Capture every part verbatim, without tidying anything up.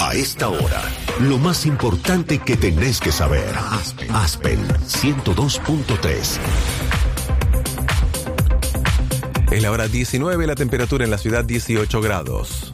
A esta hora, lo más importante que tenés que saber. Aspen, Aspen ciento dos punto tres. Es la hora diecinueve, la temperatura en la ciudad dieciocho grados.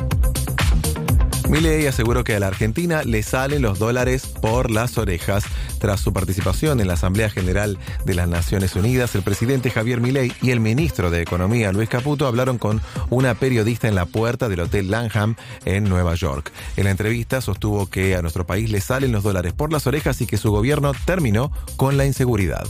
Milei aseguró que a la Argentina le salen los dólares por las orejas. Tras su participación en la Asamblea General de las Naciones Unidas, el presidente Javier Milei y el ministro de Economía Luis Caputo hablaron con una periodista en la puerta del Hotel Langham en Nueva York. En la entrevista sostuvo que a nuestro país le salen los dólares por las orejas y que su gobierno terminó con la inseguridad.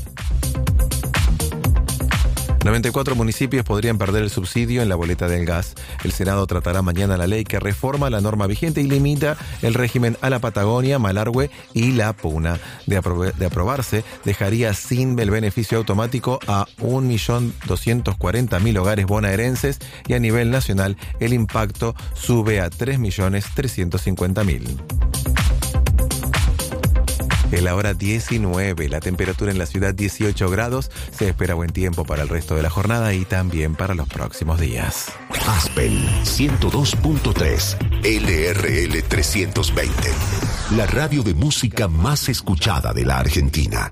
noventa y cuatro municipios podrían perder el subsidio en la boleta del gas. El Senado tratará mañana la ley que reforma la norma vigente y limita el régimen a la Patagonia, Malargüe y La Puna. De, apro- de aprobarse, dejaría sin el beneficio automático a un millón doscientos cuarenta mil hogares bonaerenses y a nivel nacional el impacto sube a tres millones trescientos cincuenta mil. Es la hora diecinueve, la temperatura en la ciudad dieciocho grados, se espera buen tiempo para el resto de la jornada y también para los próximos días. Aspen ciento dos punto tres, L R L trescientos veinte, la radio de música más escuchada de la Argentina.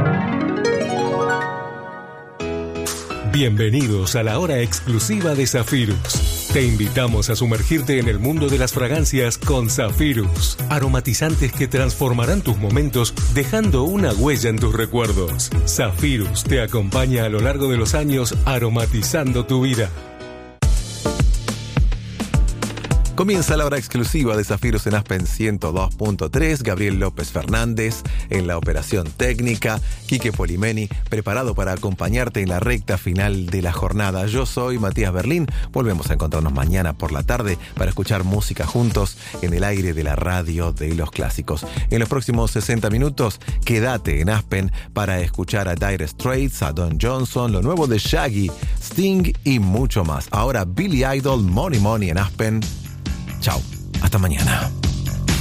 Bienvenidos a la hora exclusiva de Zafirus. Te invitamos a sumergirte en el mundo de las fragancias con Zafirus. Aromatizantes que transformarán tus momentos dejando una huella en tus recuerdos. Zafirus te acompaña a lo largo de los años aromatizando tu vida. Comienza la hora exclusiva de Zafirus en Aspen ciento dos punto tres. Gabriel López Fernández en la operación técnica. Quique Polimeni preparado para acompañarte en la recta final de la jornada. Yo soy Matías Berlín. Volvemos a encontrarnos mañana por la tarde para escuchar música juntos en el aire de la radio de los clásicos. En los próximos sesenta minutos, quédate en Aspen para escuchar a Dire Straits, a Don Johnson, lo nuevo de Shaggy, Sting y mucho más. Ahora Billy Idol, Money Money en Aspen. Chao, hasta mañana.